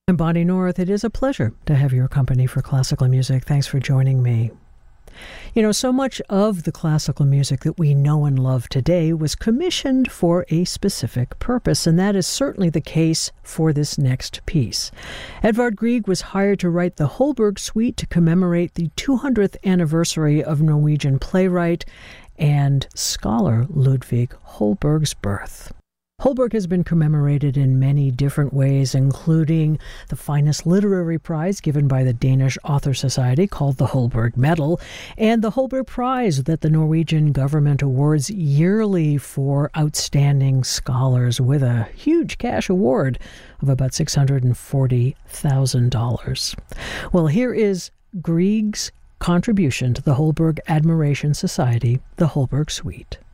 I'm Bonnie North. It is a pleasure to have your company for classical music. Thanks for joining me. You know, so much of the classical music that we know and love today was commissioned for a specific purpose, and that is certainly the case for this next piece. Edvard Grieg was hired to write the Holberg Suite to commemorate the 200th anniversary of Norwegian playwright and scholar Ludvig Holberg's birth. Holberg has been commemorated in many different ways, including the finest literary prize given by the Danish Author Society called the Holberg Medal, and the Holberg Prize that the Norwegian government awards yearly for outstanding scholars, with a huge cash award of about $640,000. Well, here is Grieg's contribution to the Holberg Admiration Society, the Holberg Suite.